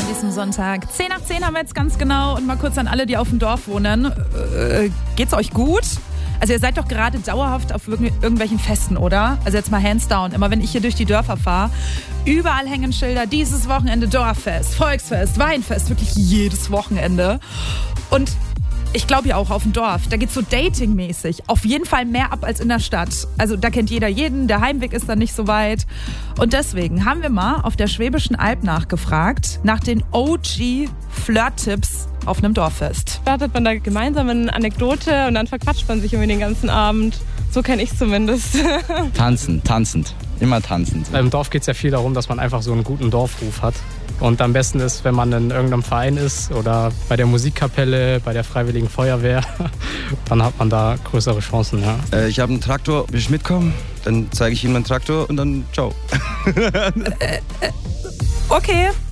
diesem Sonntag. 10 nach 10 haben wir jetzt ganz genau. Und mal kurz an alle, die auf dem Dorf wohnen. Geht's euch gut? Also ihr seid doch gerade dauerhaft auf irgendwelchen Festen, oder? Also jetzt mal hands down. Immer wenn ich hier durch die Dörfer fahre, überall hängen Schilder. Dieses Wochenende Dorffest, Volksfest, Weinfest. Wirklich jedes Wochenende. Und ich glaube ja auch auf dem Dorf, da geht's so datingmäßig auf jeden Fall mehr ab als in der Stadt. Also da kennt jeder jeden, der Heimweg ist dann nicht so weit. Und deswegen haben wir mal auf der Schwäbischen Alb nachgefragt nach den OG-Flirt-Tipps auf einem Dorffest. Startet man da gemeinsam in eine Anekdote und dann verquatscht man sich irgendwie den ganzen Abend. So kenne ich zumindest. Tanzend. Immer tanzend. Im Dorf geht es ja viel darum, dass man einfach so einen guten Dorfruf hat. Und am besten ist, wenn man in irgendeinem Verein ist oder bei der Musikkapelle, bei der Freiwilligen Feuerwehr, dann hat man da größere Chancen. Ja. Ich habe einen Traktor, will ich mitkommen? Dann zeige ich ihm meinen Traktor und dann ciao. Okay.